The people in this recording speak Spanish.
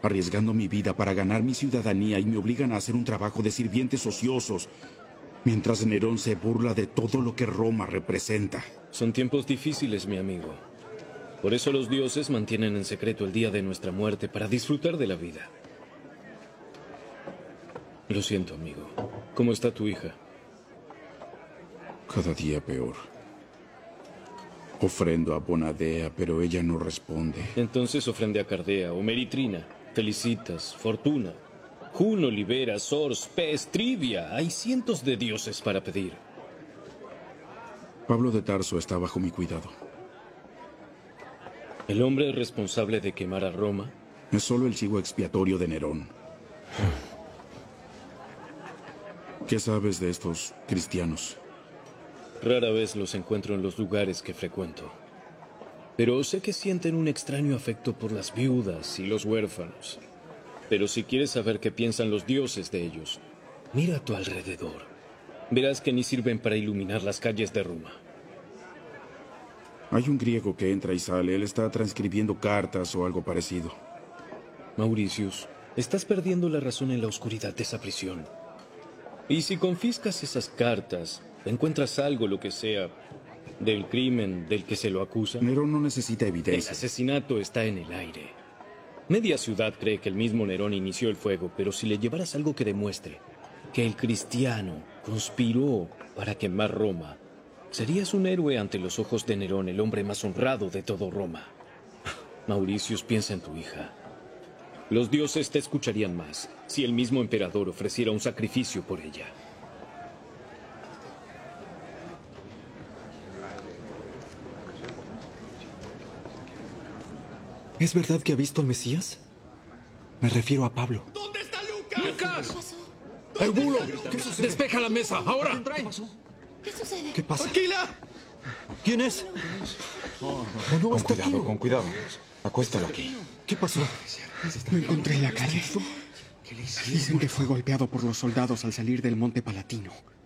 arriesgando mi vida para ganar mi ciudadanía y me obligan a hacer un trabajo de sirvientes ociosos, mientras Nerón se burla de todo lo que Roma representa. Son tiempos difíciles, mi amigo. Por eso los dioses mantienen en secreto el día de nuestra muerte para disfrutar de la vida. Lo siento, amigo. ¿Cómo está tu hija? Cada día peor. Ofrendo a Bonadea, pero ella no responde. Entonces ofrende a Cardea o Meritrina, Felicitas, Fortuna, Juno, Libera, Sors, Pes, Trivia. Hay cientos de dioses para pedir. Pablo de Tarso está bajo mi cuidado. ¿El hombre responsable de quemar a Roma? Es solo el chivo expiatorio de Nerón. ¿Qué sabes de estos cristianos? Rara vez los encuentro en los lugares que frecuento. Pero sé que sienten un extraño afecto por las viudas y los huérfanos. Pero si quieres saber qué piensan los dioses de ellos, mira a tu alrededor. Verás que ni sirven para iluminar las calles de Roma. Hay un griego que entra y sale. Él está transcribiendo cartas o algo parecido. Mauricius, estás perdiendo la razón en la oscuridad de esa prisión. Y si confiscas esas cartas, encuentras algo, lo que sea, del crimen del que se lo acusa. Nerón no necesita El evidencia. asesinato está en el aire. Media ciudad cree que el mismo Nerón inició el fuego, pero si le llevaras algo que demuestre que el cristiano conspiró para quemar Roma, serías un héroe ante los ojos de Nerón, el hombre más honrado de todo Roma. Mauricius, piensa en tu hija. Los dioses te escucharían más si el mismo emperador ofreciera un sacrificio por ella. ¿Es verdad que ha visto al Mesías? Me refiero a Pablo. ¿Dónde está Lucas? ¡Lucas! ¡Eubulo! ¡Despeja la mesa! ¡Ahora! ¿Qué sucede? ¿Qué pasa? ¡Aquila! ¿Quién es? No, está aquí. Con cuidado. Acuéstalo aquí. ¿Qué pasó? Lo encontré en la calle. Dicen que fue golpeado por los soldados al salir del Monte Palatino.